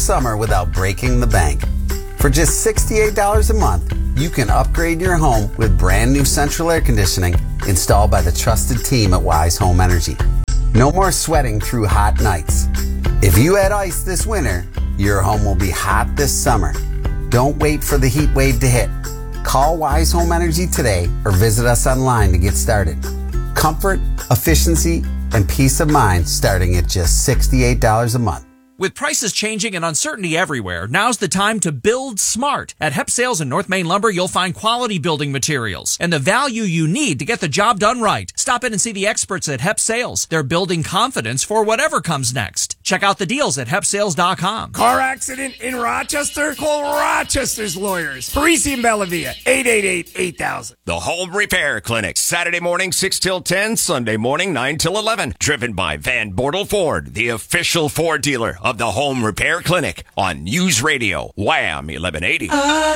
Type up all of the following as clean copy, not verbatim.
summer without breaking the bank. For just $68 a month, you can upgrade your home with brand new central air conditioning installed by the trusted team at Wise Home Energy. No more sweating through hot nights. If you had ice this winter, your home will be hot this summer. Don't wait for the heat wave to hit. Call Wise Home Energy today or visit us online to get started. Comfort, efficiency, and peace of mind starting at just $68 a month. With prices changing and uncertainty everywhere, now's the time to build smart. At Hep Sales and North Main Lumber, you'll find quality building materials and the value you need to get the job done right. Stop in and see the experts at Hep Sales. They're building confidence for whatever comes next. Check out the deals at hepsales.com. Car accident in Rochester? Call Rochester's lawyers. Parisi and Bellavia, 888-8000. The Home Repair Clinic, Saturday morning 6 till 10, Sunday morning 9 till 11. Driven by Van Bortle Ford, the official Ford dealer of the Home Repair Clinic on News Radio, Wham 1180.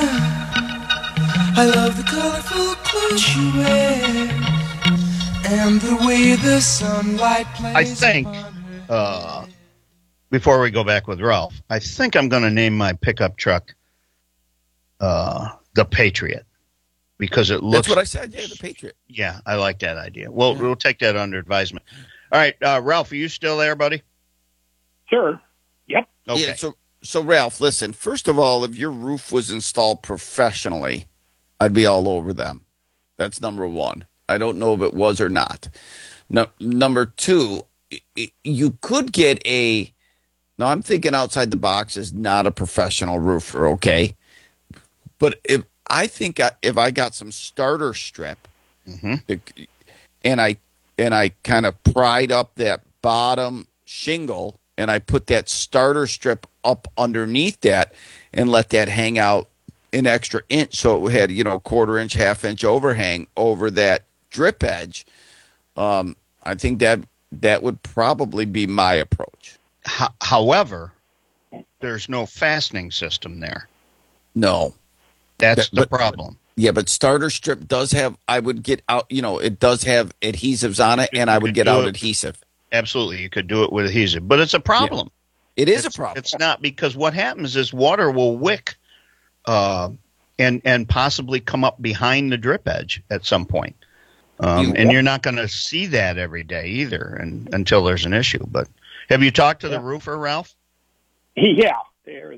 I love the colorful clothes you wear and the way the sunlight plays. I think, before we go back with Ralph, I think I'm going to name my pickup truck the Patriot because it looks. That's what I said. Yeah, the Patriot. Yeah, I like that idea. We'll take that under advisement. All right, Ralph, are you still there, buddy? Sure. Yep. Okay. Yeah, so Ralph, listen. First of all, if your roof was installed professionally, I'd be all over them. That's number one. I don't know if it was or not. No, number two, you could get a. Now I'm thinking outside the box is not a professional roofer, okay? But if I got some starter strip, and I kind of pried up that bottom shingle. And I put that starter strip up underneath that and let that hang out an extra inch. So it had, quarter-inch, half-inch overhang over that drip edge. I think that would probably be my approach. However, there's no fastening system there. No. That's the problem. Yeah, but starter strip does have, I would get out, it does have adhesives on it, and I would get out adhesive. Absolutely, you could do it with adhesive, but it's a problem. Yeah. It is a problem. It's not, because what happens is water will wick and possibly come up behind the drip edge at some point. And you're not going to see that every day either until there's an issue. But have you talked to the roofer, Ralph? Yeah, they're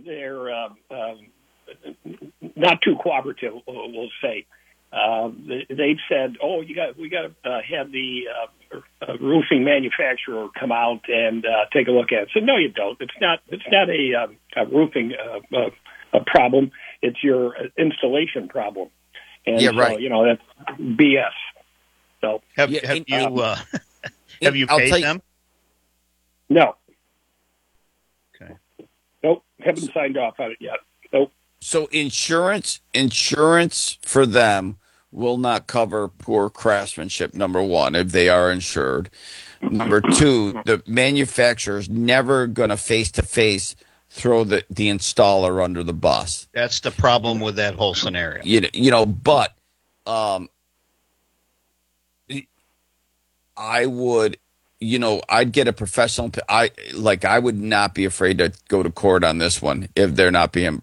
not too cooperative, we'll say. They've said, we got to have the roofing manufacturer come out and take a look at it. So no, you don't. It's not a roofing problem. It's your installation problem. And yeah, right. So, that's BS. So have you paid them? No. Okay. Nope. Haven't signed off on it yet. Nope. So insurance for them will not cover poor craftsmanship, number one, if they are insured. Number two, the manufacturer's never going to face-to-face throw the installer under the bus. That's the problem with that whole scenario. But I would, I'd get a professional. I would not be afraid to go to court on this one if they're not being,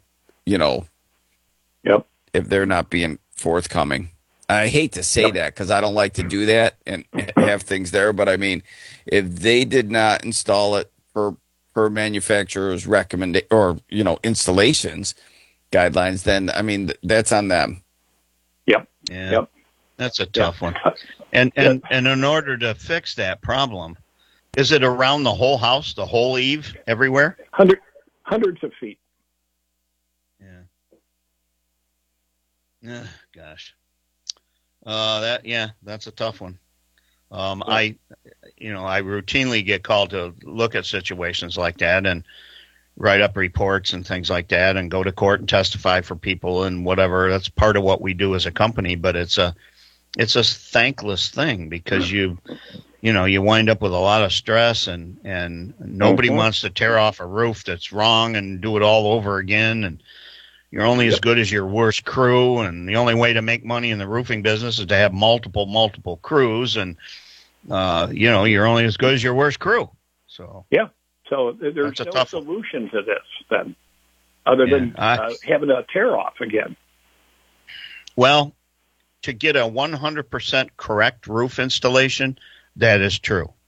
Yep. If they're not being forthcoming. I hate to say that because I don't like to do that and have things there. But I mean, if they did not install it per manufacturer's recommendation or, installations guidelines, then, I mean, that's on them. Yep. Yeah. Yep. That's a tough one. And in order to fix that problem, is it around the whole house, the whole eave, everywhere? Hundreds of feet. Yeah. Gosh. That's a tough one. I routinely get called to look at situations like that and write up reports and things like that and go to court and testify for people and whatever. That's part of what we do as a company, but it's a thankless thing because you wind up with a lot of stress and nobody wants to tear off a roof that's wrong and do it all over again. And you're only as good as your worst crew, and the only way to make money in the roofing business is to have multiple crews, and you're only as good as your worst crew. So yeah, so there's no solution to this. Then other than having a tear off again. Well, to get a 100% correct roof installation, that is true.